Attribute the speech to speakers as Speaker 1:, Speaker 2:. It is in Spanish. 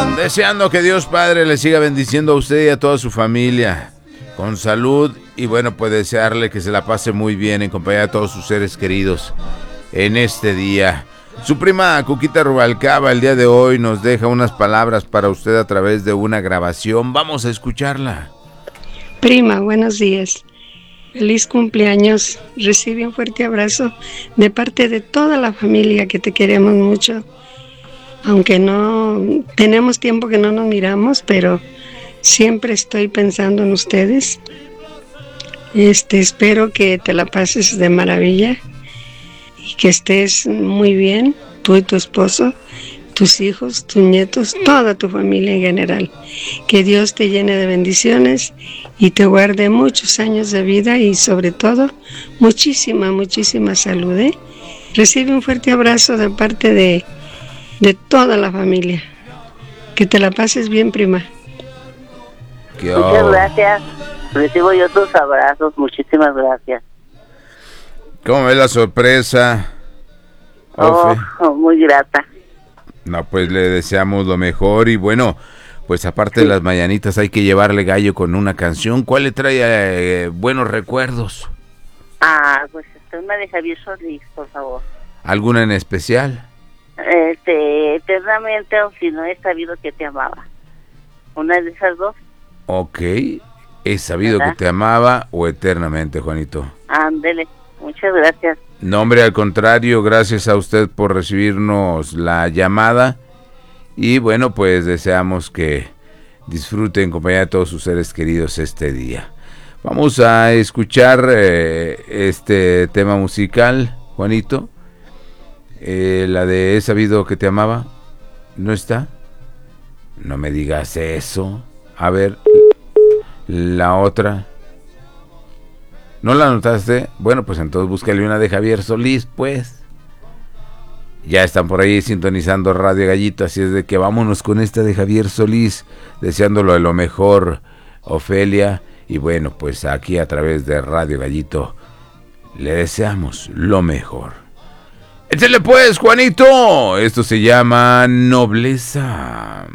Speaker 1: Deseando que Dios Padre le siga bendiciendo a usted y a toda su familia con salud y bueno, pues desearle que se la pase muy bien en compañía de todos sus seres queridos en este día. Su prima Cuquita Rubalcaba el día de hoy nos deja unas palabras para usted a través de una grabación. Vamos a escucharla.
Speaker 2: Prima, buenos días. Feliz cumpleaños. Recibe un fuerte abrazo de parte de toda la familia que te queremos mucho. Aunque no tenemos tiempo que no nos miramos, pero siempre estoy pensando en ustedes. Espero que te la pases de maravilla y que estés muy bien, tú y tu esposo, tus hijos, tus nietos, toda tu familia en general. Que Dios te llene de bendiciones y te guarde muchos años de vida y sobre todo muchísima salud, ¿eh? Recibe un fuerte abrazo de parte de toda la familia. Que te la pases bien, prima.
Speaker 3: Muchas gracias. Recibo yo tus abrazos. Muchísimas gracias.
Speaker 1: ¿Cómo ves la sorpresa, Ofe?
Speaker 3: Muy grata.
Speaker 1: No, pues le deseamos lo mejor y bueno, pues aparte de las mañanitas hay que llevarle gallo con una canción. ¿Cuál le trae buenos recuerdos?
Speaker 3: Pues una de Javier Solís, por favor.
Speaker 1: ¿Alguna en especial?
Speaker 3: Eternamente, o si no he sabido que te amaba. Una de esas dos.
Speaker 1: Ok, he sabido que te amaba o eternamente, Juanito.
Speaker 3: Ándele, muchas gracias.
Speaker 1: No, hombre, al contrario, gracias a usted por recibirnos la llamada y bueno, pues deseamos que disfruten en compañía de todos sus seres queridos este día. Vamos a escuchar este tema musical, Juanito. La de He sabido que te amaba, ¿no está? No me digas eso. A ver, la otra. ¿No la anotaste? Bueno, pues entonces búscale una de Javier Solís, pues. Ya están por ahí sintonizando Radio Gallito, así es de que vámonos con esta de Javier Solís, deseándolo de lo mejor, Ofelia. Y bueno, pues aquí a través de Radio Gallito le deseamos lo mejor. Échale pues, Juanito. Esto se llama Nobleza.